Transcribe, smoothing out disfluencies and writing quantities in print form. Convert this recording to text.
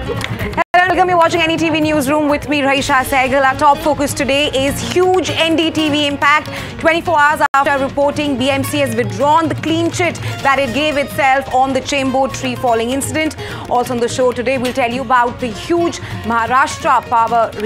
Hello, welcome. You're watching NDTV Newsroom with me, Rahisha Sehgal. Our top focus today is huge NDTV impact. 24 hours after reporting, BMC has withdrawn the clean chit that it gave itself on the Chembur tree falling incident. Also on the show today, we'll tell you about the huge Maharashtra power